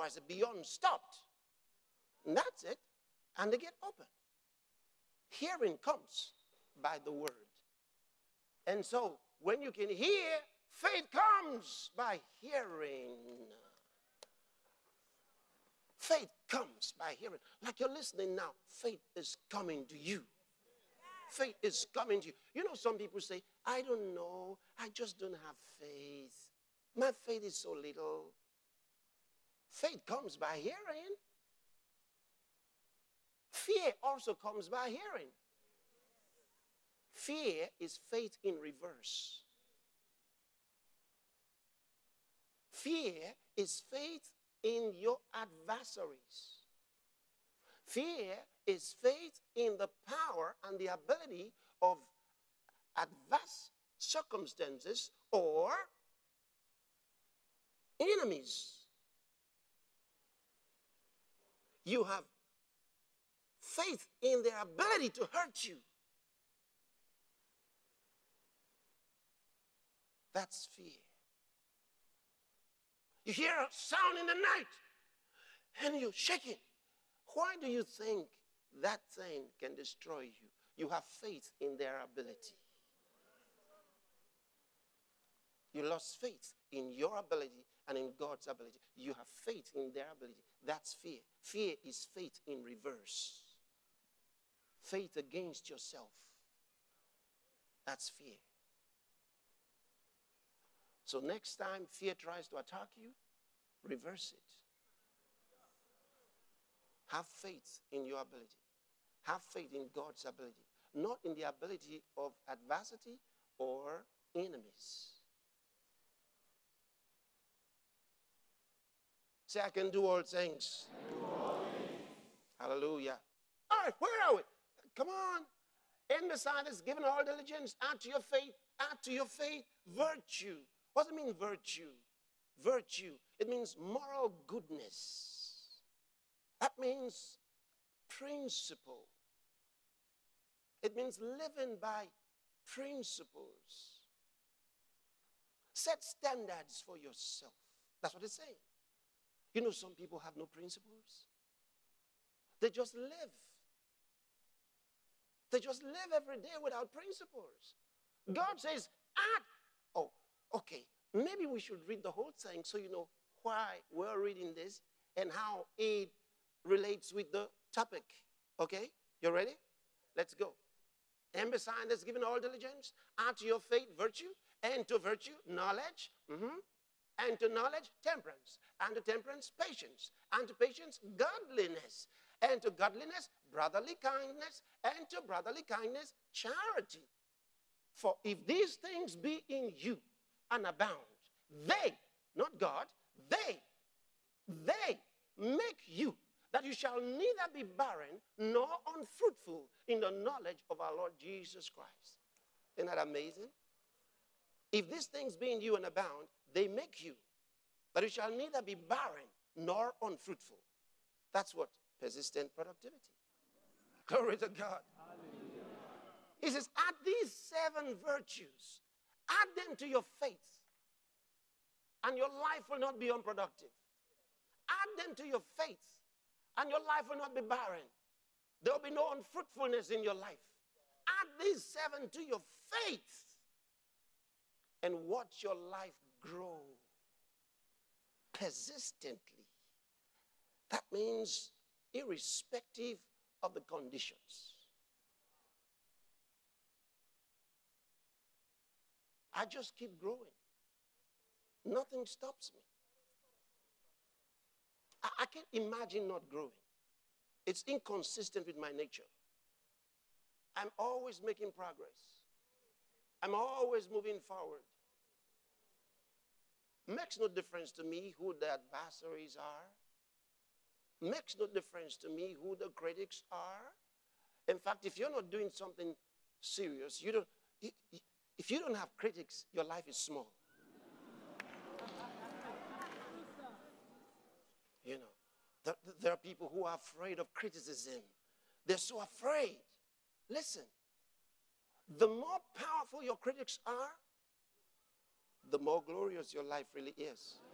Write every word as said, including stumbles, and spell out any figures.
Otherwise, the beyond stopped. And that's it. And they get open. Hearing comes by the word. And so, when you can hear, faith comes by hearing. Faith comes by hearing. Like you're listening now, faith is coming to you. Faith is coming to you. You know, some people say, I don't know. I just don't have faith. My faith is so little. Faith comes by hearing. Fear also comes by hearing. Fear is faith in reverse. Fear is faith in your adversaries. Fear is faith in the power and the ability of adverse circumstances or enemies. You have faith in their ability to hurt you. That's fear. You hear a sound in the night and you're shaking. Why do you think that thing can destroy you? You have faith in their ability. You lost faith in your ability and in God's ability. You have faith in their ability. That's fear. Fear is faith in reverse. Faith against yourself. That's fear. So next time fear tries to attack you, reverse it. Have faith in your ability. Have faith in God's ability. Not in the ability of adversity or enemies. Say, I can do all things. Hallelujah. All right, where are we? Come on. In beside us, giving all diligence, add to your faith, add to your faith, virtue. What does it mean, virtue? Virtue. It means moral goodness. That means principle. It means living by principles. Set standards for yourself. That's what it's saying. You know, some people have no principles. They just live. They just live every day without principles. God says, add. Oh, okay. Maybe we should read the whole thing so you know why we're reading this and how it relates with the topic. Okay? You ready? Let's go. And beside us, giving all diligence, add to your faith virtue, and to virtue knowledge, mm-hmm. and to knowledge temperance, and to temperance patience, and to patience godliness, and to godliness brotherly kindness, and to brotherly kindness charity. For if these things be in you and abound, they, not God, they, they make you that you shall neither be barren nor unfruitful in the knowledge of our Lord Jesus Christ. Isn't that amazing? If these things be in you and abound, they make you that you shall neither be barren nor unfruitful. That's what persistent productivity. Glory to God. Hallelujah. He says, add these seven virtues, add them to your faith, and your life will not be unproductive. Add them to your faith, and your life will not be barren. There will be no unfruitfulness in your life. Add these seven to your faith and watch your life grow persistently. That means irrespective of the conditions. I just keep growing. Nothing stops me. I, I can't imagine not growing. It's inconsistent with my nature. I'm always making progress. I'm always moving forward. Makes no difference to me who the adversaries are. Makes no difference to me who the critics are. In fact, if you're not doing something serious, you don't, if you don't have critics, your life is small. You know, there, there are people who are afraid of criticism. They're so afraid. Listen, the more powerful your critics are, the more glorious your life really is.